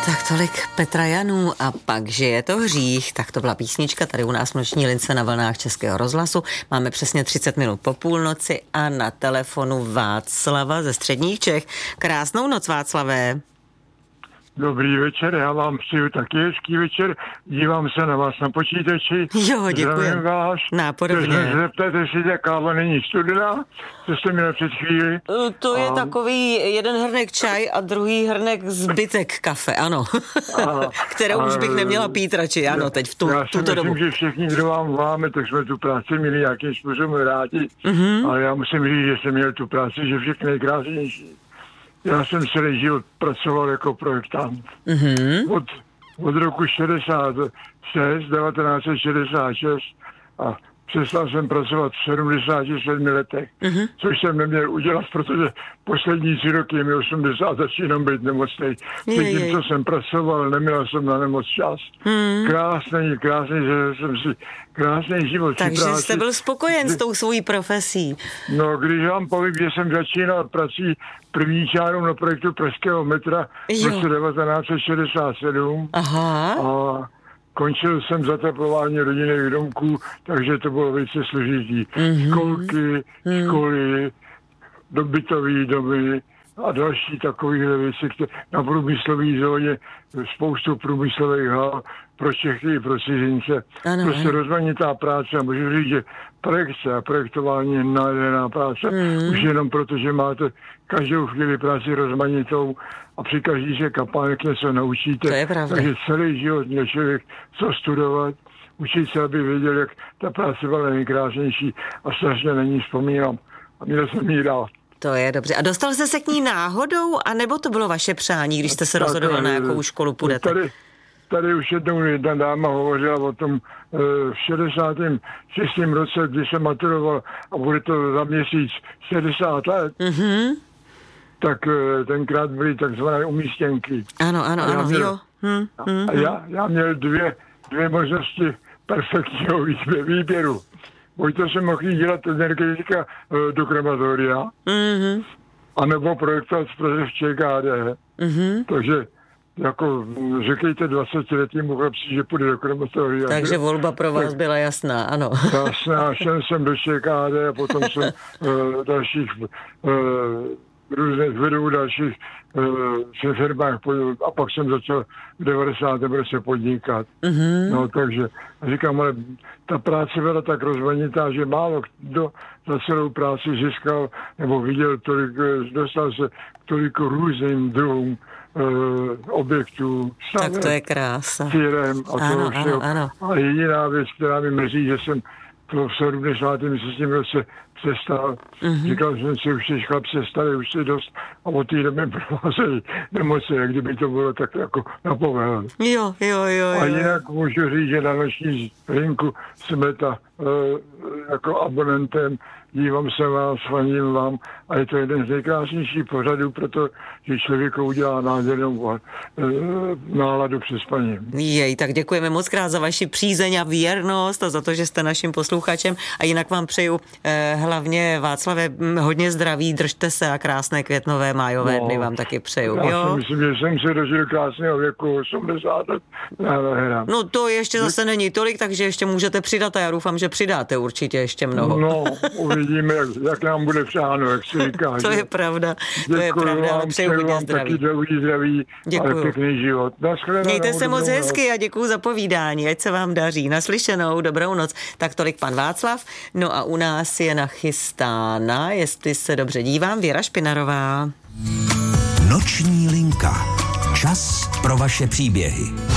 Tak tolik Petra Janů a pak, že je to hřích, tak to byla písnička tady u nás v Noční lince na vlnách Českého rozhlasu. Máme přesně 30 minut po půlnoci a na telefonu Václava ze Středních Čech. Krásnou noc, Václavé. Dobrý večer, já vám přeju taky hezký večer, dívám se na vás na počítači. Jo, děkuji. Nápodobně. Zeptejte, jestli ta káva není studená, co jste měl před chvíli. To je takový jeden hrnek čaj a druhý hrnek zbytek kafe, ano. Kterou už bych neměla pít radši, ano, teď v tuto dobu. Já si myslím, že všichni, kdo vám máme, tak jsme tu práci měli nějakým způsobem rádi, ale já musím říct, že jsem měl tu práci, že všechny nejkrásnější. Já jsem celý život pracoval jako projektant. Od roku 1966 a přestal jsem pracovat v 77 letech, což jsem neměl udělat, protože poslední 3 roky mi 80 začínám být nemocnej. Tím, co jsem pracoval, neměl jsem na nemoc čas. Krásný život. Takže jste byl spokojen s tou svojí profesí. No, když vám povím, že jsem začínal prací první čárou na projektu Pražského metra v roce 1967. Aha. A končil jsem zateplování rodinných domků, takže to bylo velice složitý. Školky, školy, bytové domy a další takovéhle věci, na průmyslové zóně spoustu průmyslových hal pro Čechy i pro cizince. Prostě rozmanitá práce a můžu říct, že projekce a projektování je nádherná práce. Už jenom proto, že máte každou chvíli práci rozmanitou a při každý se kapánek něco naučíte. To je pravda. Takže celý život měl člověk co studovat, učit se, aby věděl, jak ta práce byla nejkrásnější a strašně na ní vzpomínám. A měl jsem jí rád. To je dobře. A dostal jste se k ní náhodou, anebo to bylo vaše přání, když jste se rozhodoval, na jakou školu půjdete? Tady už jednou jedna dáma hovořila o tom v 66. roce, kdy jsem maturoval a bude to za měsíc 60 let. Tak tenkrát byly takzvané umístěnky. Ano, jo. Já měl dvě možnosti perfektního výběru. Buď to jsem mohl dělat energetika do krematoria, anebo projektovat v ČKD. Takže jako řekejte 20letýmu chlapci, že půjde do krematoria. Takže volba pro vás byla jasná, ano. Jasná, šel jsem do ČKD a potom jsem dalších různých vedů dalších firmách a pak jsem začal v 90. roce podnikat. No takže říkám, ale ta práce byla tak rozmanitá, že málo kdo za celou práci získal nebo viděl tolik, dostal se k toliko různým druhům objektů, staveb, tak to je krása. Firem a toho všeho. A jediná věc, která mi mrzí, že jsem to v 76. roce přestal. Říkal jsem si, už jsi chlap se starý, už si dost a od té doby provázejí nemoci, jak kdyby to bylo tak jako napovel. Jo. A jinak můžu říct, že na noční rynku jsme jako abonentem, dívám se vás, faním vám a je to jeden z nejkrásnějších pořadů, protože člověku udělá nádhernou náladu při spaní. Tak děkujeme moc krát za vaši přízeň a věrnost a za to, že jste naším posluchačem a jinak vám přeju hlavně, Václave, hodně zdraví, držte se a krásné květnové májové dny vám taky přeju. Já si myslím, že jsem se dožil krásného věku 80 let. No to ještě zase není tolik, takže ještě můžete přidat a já doufám, že přidáte určitě ještě mnoho. No, uvidíme, jak nám bude přáno, jak se říká. To je pravda, ale přeju hodně zdraví. Taky zdraví, ale pěkný život. Mějte se moc hezky a děkuju za povídání, ať se vám daří. Naslyšenou, dobrou noc. Tak tolik pan Václav. No a u nás je nachystána, jestli se dobře dívám, Věra Špinarová. Noční linka. Čas pro vaše příběhy.